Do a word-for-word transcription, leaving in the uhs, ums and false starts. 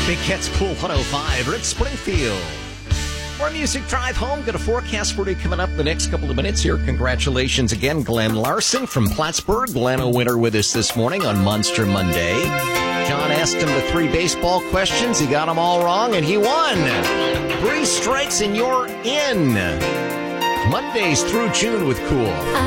Big Cat's Cool one oh five, Rick Springfield. More music drive home. Got a forecast for you coming up the next couple of minutes here. Congratulations again, Glenn Larson from Plattsburgh. Glenn, a winner with us this morning on Monster Monday. John asked him the three baseball questions. He got them all wrong, and he won. Three strikes, and you're in. Mondays through June with Cool.